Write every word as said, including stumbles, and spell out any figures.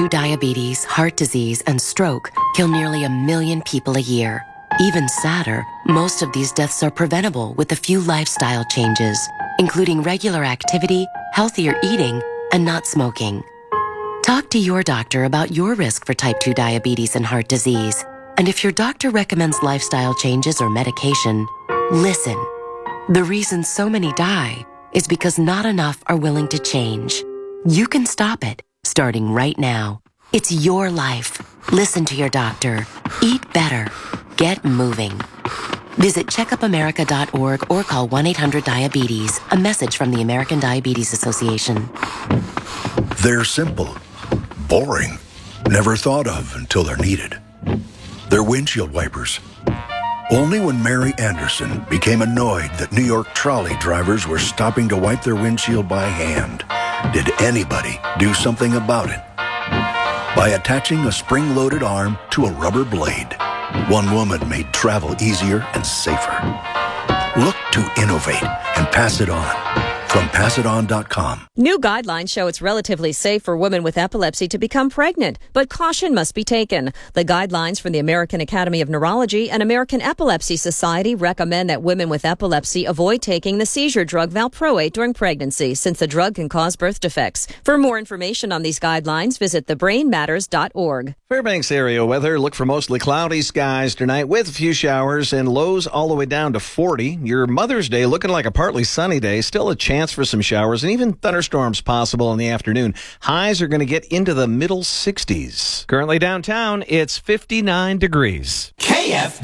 two diabetes, heart disease, and stroke kill nearly a million people a year. Even sadder, most of these deaths are preventable with a few lifestyle changes, including regular activity, healthier eating, and not smoking. Talk to your doctor about your risk for type two diabetes and heart disease. And if your doctor recommends lifestyle changes or medication, listen. The reason so many die is because not enough are willing to change. You can stop it, starting right now. It's your life. Listen to your doctor. Eat better. Get moving. Visit checkup america dot org or call one eight hundred diabetes. A message from the American Diabetes Association. They're simple, boring, never thought of until they're needed. They're windshield wipers. Only when Mary Anderson became annoyed that New York trolley drivers were stopping to wipe their windshield by hand did anybody do something about it. By attaching a spring-loaded arm to a rubber blade, one woman made travel easier and safer. Look to innovate and pass it on. From pass it on dot com. New guidelines show it's relatively safe for women with epilepsy to become pregnant, but caution must be taken. The guidelines from the American Academy of Neurology and American Epilepsy Society recommend that women with epilepsy avoid taking the seizure drug valproate during pregnancy, since the drug can cause birth defects. For more information on these guidelines, visit the brain matters dot org. Fairbanks area weather. Look for mostly cloudy skies tonight with a few showers and lows all the way down to forty. Your Mother's Day looking like a partly sunny day. Still a chance for some showers and even thunderstorms possible in the afternoon. Highs are going to get into the middle sixties. Currently downtown, it's fifty-nine degrees. K F B